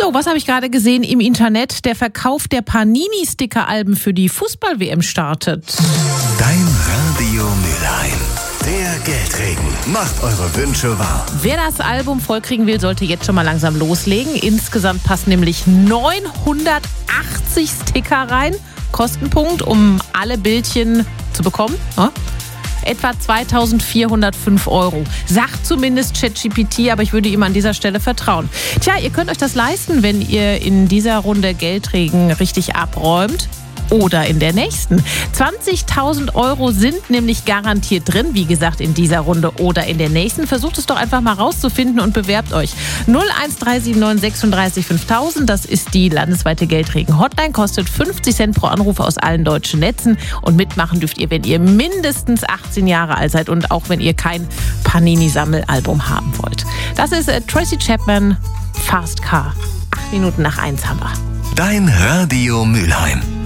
So, was habe ich gerade gesehen im Internet? Der Verkauf der Panini-Sticker-Alben für die Fußball-WM startet. Dein Radio Mülheim. Der Geldregen macht eure Wünsche wahr. Wer das Album vollkriegen will, sollte jetzt schon mal langsam loslegen. Insgesamt passen nämlich 980 Sticker rein. Kostenpunkt, um alle Bildchen zu bekommen. Etwa 2.405 €. Sagt zumindest ChatGPT, aber ich würde ihm an dieser Stelle vertrauen. Tja, ihr könnt euch das leisten, wenn ihr in dieser Runde Geldregen richtig abräumt. Oder in der nächsten. 20.000 € sind nämlich garantiert drin, wie gesagt, in dieser Runde oder in der nächsten. Versucht es doch einfach mal rauszufinden und bewerbt euch. 01379 36 5000, das ist die landesweite Geldregen-Hotline, kostet 50 Cent pro Anruf aus allen deutschen Netzen. Und mitmachen dürft ihr, wenn ihr mindestens 18 Jahre alt seid und auch wenn ihr kein Panini-Sammelalbum haben wollt. Das ist Tracy Chapman, Fast Car. 8 Minuten nach 1 haben wir. Dein Radio Mülheim.